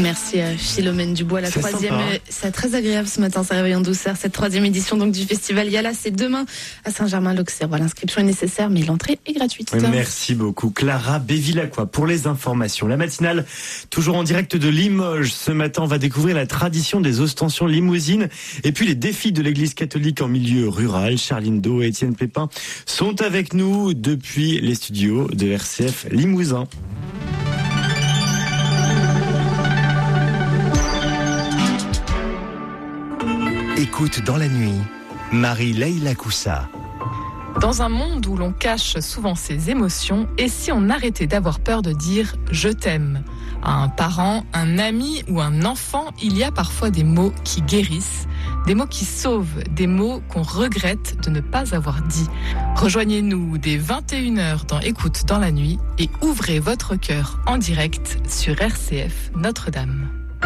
Merci Philomène Dubois, la troisième. C'est très agréable ce matin, ça réveille en douceur. Cette troisième édition donc du festival Yala, c'est demain à Saint-Germain-l'Auxerre. Voilà, l'inscription est nécessaire, mais l'entrée est gratuite. Oui, merci beaucoup Clara Bévilacqua pour les informations. La matinale, toujours en direct de Limoges. Ce matin, on va découvrir la tradition des ostensions limousines et puis les défis de l'église catholique en milieu rural. Charline Do et Étienne Pépin sont avec nous depuis les studios de RCF Limousin. Écoute dans la nuit, Marie-Leila Coussa. Dans un monde où l'on cache souvent ses émotions, et si on arrêtait d'avoir peur de dire « je t'aime » à un parent, un ami ou un enfant, il y a parfois des mots qui guérissent, des mots qui sauvent, des mots qu'on regrette de ne pas avoir dit. Rejoignez-nous dès 21h dans Écoute dans la nuit et ouvrez votre cœur en direct sur RCF Notre-Dame.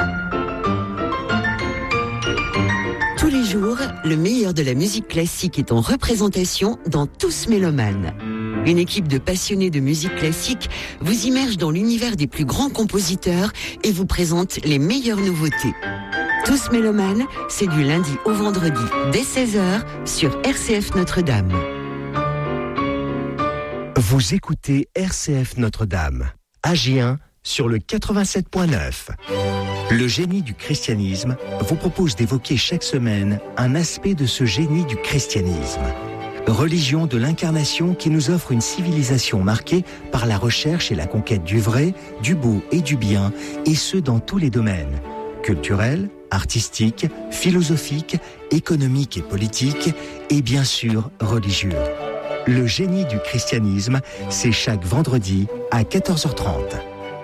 Tous les jours, le meilleur de la musique classique est en représentation dans Tous Mélomanes. Une équipe de passionnés de musique classique vous immerge dans l'univers des plus grands compositeurs et vous présente les meilleures nouveautés. Tous Mélomanes, c'est du lundi au vendredi dès 16h sur RCF Notre-Dame. Vous écoutez RCF Notre-Dame, Agen sur le 87.9. Le génie du christianisme vous propose d'évoquer chaque semaine un aspect de ce génie du christianisme. Religion de l'incarnation qui nous offre une civilisation marquée par la recherche et la conquête du vrai, du beau et du bien, et ce dans tous les domaines, culturels, artistiques, philosophiques, économiques et politiques, et bien sûr religieux. Le génie du christianisme, c'est chaque vendredi à 14h30.